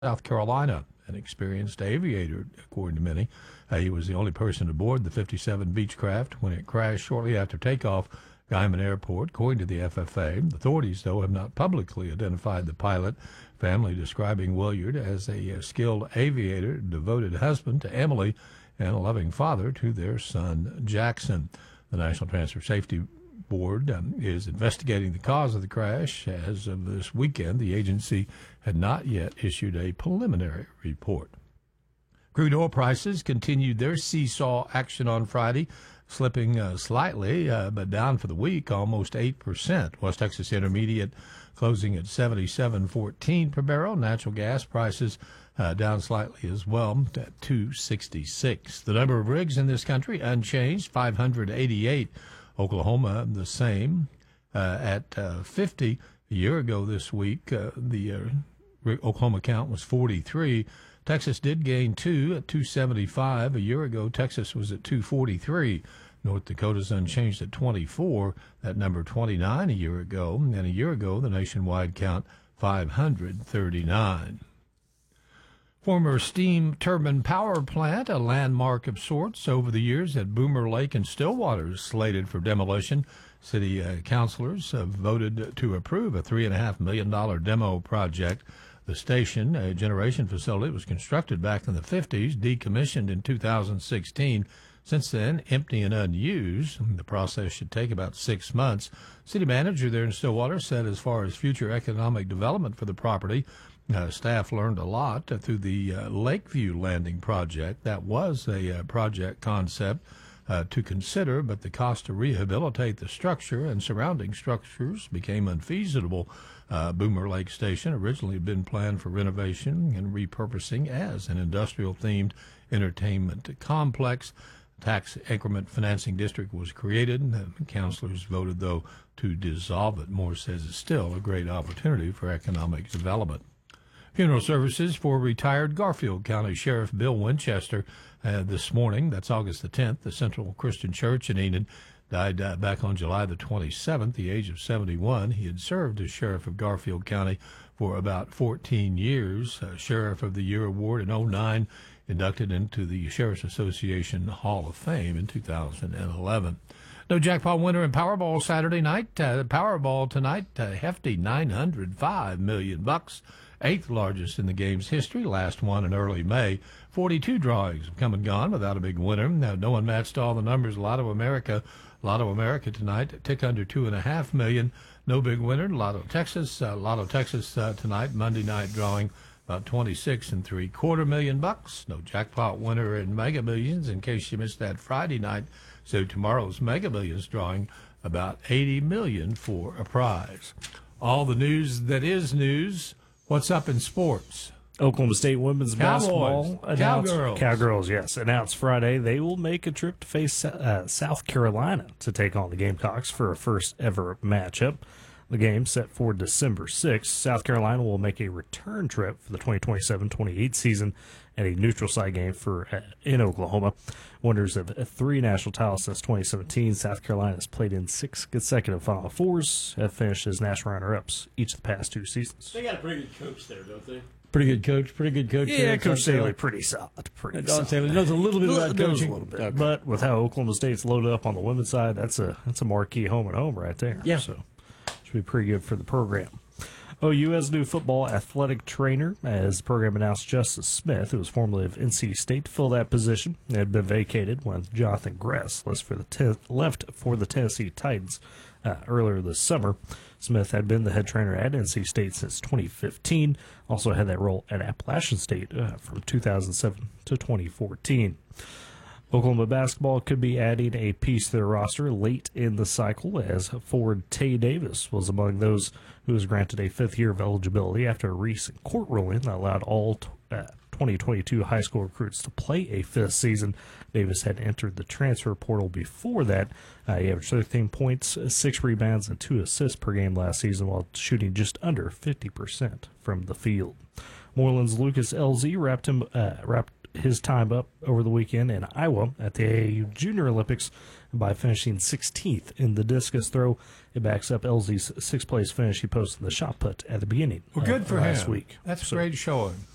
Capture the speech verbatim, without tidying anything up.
South Carolina, an experienced aviator, according to many. Uh, he was the only person aboard the fifty-seven Beechcraft when it crashed shortly after takeoff Guyman Airport, according to the F F A. Authorities, though, have not publicly identified the pilot. Family describing Williard as a uh, skilled aviator, devoted husband to Emily, and a loving father to their son, Jackson. The National Transport Safety Board um, is investigating the cause of the crash. As of this weekend, the agency had not yet issued a preliminary report. Crude oil prices continued their seesaw action on Friday, slipping uh, slightly, uh, but down for the week, almost eight percent. West Texas Intermediate closing at seventy-seven fourteen per barrel. Natural gas prices uh, down slightly as well at two sixty-six. The number of rigs in this country unchanged, five hundred eighty-eight. Oklahoma, the same, uh, at uh, fifty. A year ago this week, uh, the uh, Oklahoma count was forty-three. Texas did gain two at two seventy-five. A year ago, Texas was at two forty-three. North Dakota's unchanged at twenty-four. That number twenty-nine a year ago. And a year ago, the nationwide count five hundred thirty-nine. Former steam turbine power plant, a landmark of sorts over the years at Boomer Lake and Stillwater, is slated for demolition. City uh, councilors have voted to approve a three point five million dollars demo project. The station, a generation facility, was constructed back in the fifties, decommissioned in two thousand sixteen. Since then, empty and unused. The process should take about six months. City manager there in Stillwater said as far as future economic development for the property, Uh, staff learned a lot uh, through the uh, Lakeview Landing project. That was a uh, project concept uh, to consider, but the cost to rehabilitate the structure and surrounding structures became unfeasible. Uh, Boomer Lake Station originally had been planned for renovation and repurposing as an industrial-themed entertainment complex. Tax increment financing district was created. Uh, councilors voted, though, to dissolve it. Moore says it's still a great opportunity for economic development. Funeral services for retired Garfield County Sheriff Bill Winchester uh, this morning. That's August the tenth. The Central Christian Church in Enid died uh, back on July the twenty-seventh, the age of seventy-one. He had served as Sheriff of Garfield County for about fourteen years. Uh, Sheriff of the Year Award in oh nine, inducted into the Sheriff's Association Hall of Fame in two thousand eleven. No jackpot winner in Powerball Saturday night. Uh, Powerball tonight, uh, hefty nine hundred five million bucks. Eighth largest in the game's history, last one in early May. forty-two drawings have come and gone without a big winner. Now, no one matched all the numbers. Lotto America, Lotto America tonight, a tick under two and a half million. No big winner. Lotto Texas, uh, Lotto Texas uh, tonight, Monday night drawing about twenty-six and three quarter million bucks. No jackpot winner in Mega Millions in case you missed that Friday night. So tomorrow's Mega Millions drawing about eighty million for a prize. All the news that is news. What's up in sports? Oklahoma State women's Cowboys. basketball announced, Cowgirls. Cowgirls, yes, announced Friday they will make a trip to face uh, South Carolina to take on the Gamecocks for a first ever matchup. The game set for December sixth. South Carolina will make a return trip for the twenty twenty-seven twenty-eight season and a neutral site game for uh, in Oklahoma. Winners of three national titles since twenty seventeen, South Carolina has played in six consecutive Final Fours, have finished as national runner-ups each of the past two seasons. They got a pretty good coach there, don't they? Pretty good coach, pretty good coach. Yeah, there, Coach Staley. Staley, pretty solid. Pretty Don solid. Staley knows a little bit about Knows coaching. a little bit. Okay. But with how Oklahoma State's loaded up on the women's side, that's a that's a marquee home and home right there. Yeah. So should be pretty good for the program. O U has new football athletic trainer, as the program announced Justice Smith, who was formerly of N C State, to fill that position. It had been vacated when Jonathan Gress left for the, ten- left for the Tennessee Titans uh, earlier this summer. Smith had been the head trainer at N C State since twenty fifteen, also had that role at Appalachian State uh, from two thousand seven to twenty fourteen. Oklahoma basketball could be adding a piece to their roster late in the cycle, as forward Tay Davis was among those who was granted a fifth year of eligibility after a recent court ruling that allowed all uh, twenty twenty-two high school recruits to play a fifth season. Davis had entered the transfer portal before that. Uh, he averaged thirteen points, six rebounds, and two assists per game last season while shooting just under fifty percent from the field. Moreland's Lucas L Z wrapped him uh, wrapped his time up over the weekend in Iowa at the A A U Junior Olympics by finishing sixteenth in the discus throw. It backs up L Z's sixth place finish he posted in the shot put at the beginning Well, of good for last him. week. That's So, great showing.